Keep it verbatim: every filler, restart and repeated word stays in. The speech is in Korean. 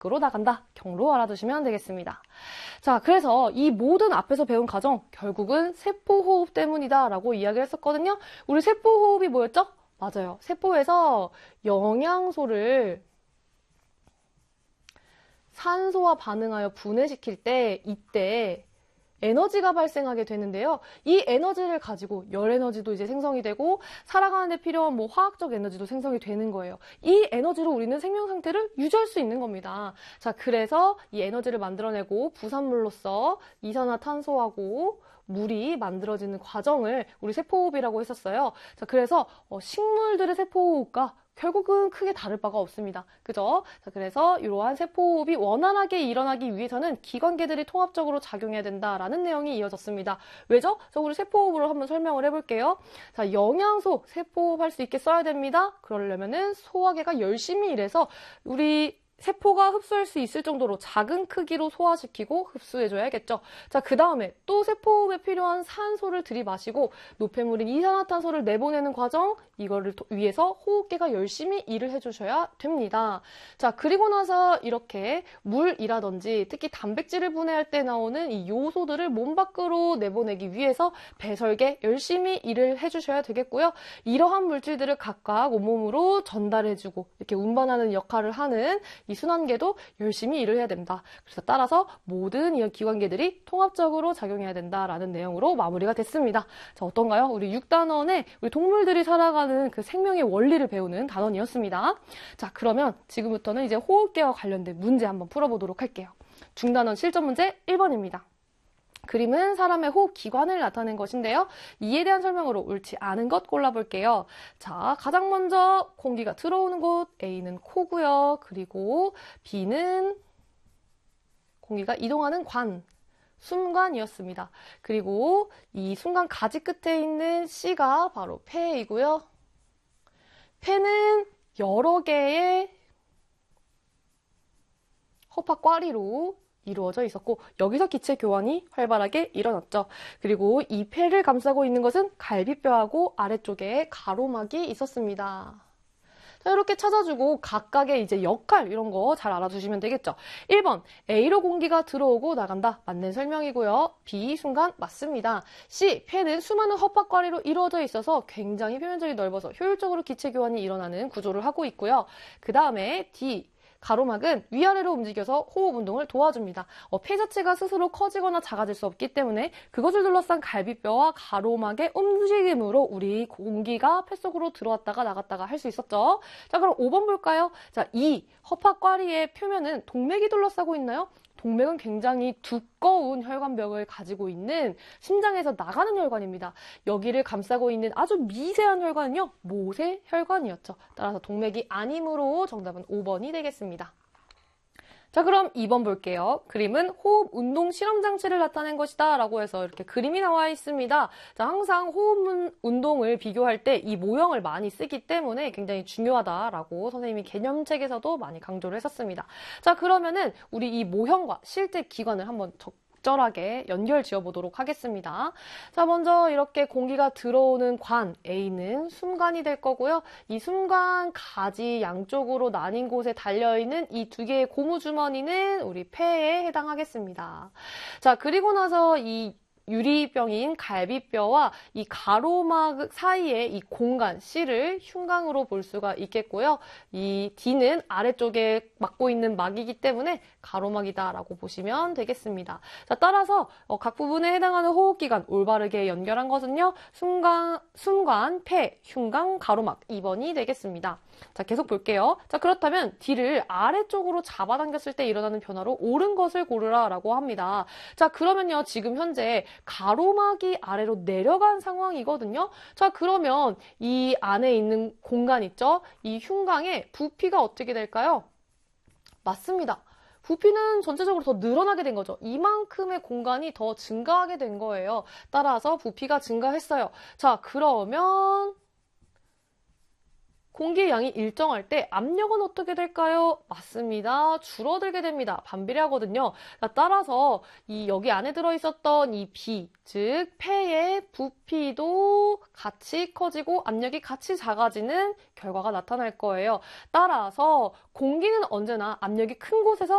밖으로 나간다. 경로 알아두시면 되겠습니다. 자, 그래서 이 모든 앞에서 배운 과정 결국은 세포호흡 때문이다 라고 이야기를 했었거든요. 우리 세포호흡이 뭐였죠? 맞아요. 세포에서 영양소를 산소와 반응하여 분해시킬 때 이때 에너지가 발생하게 되는데요. 이 에너지를 가지고 열 에너지도 이제 생성이 되고 살아가는 데 필요한 뭐 화학적 에너지도 생성이 되는 거예요. 이 에너지로 우리는 생명 상태를 유지할 수 있는 겁니다. 자, 그래서 이 에너지를 만들어내고 부산물로서 이산화탄소하고 물이 만들어지는 과정을 우리 세포호흡이라고 했었어요. 자, 그래서 어, 식물들의 세포호흡과 결국은 크게 다를 바가 없습니다. 그죠? 자, 그래서 이러한 세포호흡이 원활하게 일어나기 위해서는 기관계들이 통합적으로 작용해야 된다라는 내용이 이어졌습니다. 왜죠? 자, 우리 세포호흡으로 한번 설명을 해볼게요. 자, 영양소 세포호흡 할 수 있게 써야 됩니다. 그러려면은 소화계가 열심히 일해서 우리 세포가 흡수할 수 있을 정도로 작은 크기로 소화시키고 흡수해줘야겠죠. 자, 그 다음에 또 세포호흡에 필요한 산소를 들이마시고 노폐물인 이산화탄소를 내보내는 과정, 이거를 위해서 호흡계가 열심히 일을 해주셔야 됩니다. 자, 그리고 나서 이렇게 물이라든지 특히 단백질을 분해할 때 나오는 이 요소들을 몸 밖으로 내보내기 위해서 배설계 열심히 일을 해주셔야 되겠고요. 이러한 물질들을 각각 온몸으로 전달해주고 이렇게 운반하는 역할을 하는 이 순환계도 열심히 일을 해야 된다. 그래서 따라서 모든 이 기관계들이 통합적으로 작용해야 된다라는 내용으로 마무리가 됐습니다. 자, 어떤가요? 우리 육 단원에 우리 동물들이 살아가는 그 생명의 원리를 배우는 단원이었습니다. 자, 그러면 지금부터는 이제 호흡계와 관련된 문제 한번 풀어보도록 할게요. 중단원 실전 문제 일 번입니다. 그림은 사람의 호흡 기관을 나타낸 것인데요. 이에 대한 설명으로 옳지 않은 것 골라볼게요. 자, 가장 먼저 공기가 들어오는 곳 A는 코고요. 그리고 B는 공기가 이동하는 관, 숨관이었습니다. 그리고 이 숨관 가지 끝에 있는 C가 바로 폐이고요. 폐는 여러 개의 허파과리로 이루어져 있었고 여기서 기체 교환이 활발하게 일어났죠. 그리고 이 폐를 감싸고 있는 것은 갈비뼈하고 아래쪽에 가로막이 있었습니다. 자, 이렇게 찾아주고 각각의 이제 역할 이런 거 잘 알아두시면 되겠죠. 일 번 A로 공기가 들어오고 나간다. 맞는 설명이고요. B 순간 맞습니다. C 폐는 수많은 허파과리로 이루어져 있어서 굉장히 표면적이 넓어서 효율적으로 기체 교환이 일어나는 구조를 하고 있고요. 그 다음에 D 가로막은 위아래로 움직여서 호흡 운동을 도와줍니다. 어, 폐 자체가 스스로 커지거나 작아질 수 없기 때문에 그것을 둘러싼 갈비뼈와 가로막의 움직임으로 우리 공기가 폐 속으로 들어왔다가 나갔다가 할 수 있었죠. 자, 그럼 오 번 볼까요? 자, 이 허파과리의 표면은 동맥이 둘러싸고 있나요? 동맥은 굉장히 두꺼운 혈관벽을 가지고 있는 심장에서 나가는 혈관입니다. 여기를 감싸고 있는 아주 미세한 혈관은요, 모세혈관이었죠. 따라서 동맥이 아니므로 정답은 오 번이 되겠습니다. 자, 그럼 이 번 볼게요. 그림은 호흡 운동 실험 장치를 나타낸 것이다 라고 해서 이렇게 그림이 나와 있습니다. 자, 항상 호흡 운동을 비교할 때 이 모형을 많이 쓰기 때문에 굉장히 중요하다라고 선생님이 개념책에서도 많이 강조를 했었습니다. 자, 그러면은 우리 이 모형과 실제 기관을 한번 적절하게 연결 지어보도록 하겠습니다. 자, 먼저 이렇게 공기가 들어오는 관 A는 숨관이 될 거고요. 이 숨관 가지 양쪽으로 나뉜 곳에 달려있는 이 두 개의 고무주머니는 우리 폐에 해당하겠습니다. 자, 그리고 나서 이 유리병인 갈비뼈와 이 가로막 사이의 이 공간 C를 흉곽으로 볼 수가 있겠고요. 이 D는 아래쪽에 막고 있는 막이기 때문에 가로막이다라고 보시면 되겠습니다. 자, 따라서 어, 각 부분에 해당하는 호흡기관 올바르게 연결한 것은요. 숨관, 숨관, 폐, 흉곽, 가로막 이 번이 되겠습니다. 자, 계속 볼게요. 자, 그렇다면 D를 아래쪽으로 잡아당겼을 때 일어나는 변화로 옳은 것을 고르라 라고 합니다. 자, 그러면요. 지금 현재 가로막이 아래로 내려간 상황이거든요. 자, 그러면 이 안에 있는 공간 있죠? 이 흉곽의 부피가 어떻게 될까요? 맞습니다. 부피는 전체적으로 더 늘어나게 된 거죠. 이만큼의 공간이 더 증가하게 된 거예요. 따라서 부피가 증가했어요. 자, 그러면 공기의 양이 일정할 때 압력은 어떻게 될까요? 맞습니다. 줄어들게 됩니다. 반비례하거든요. 따라서 이 여기 안에 들어있었던 이 B, 즉 폐의 부피도 같이 커지고 압력이 같이 작아지는 결과가 나타날 거예요. 따라서 공기는 언제나 압력이 큰 곳에서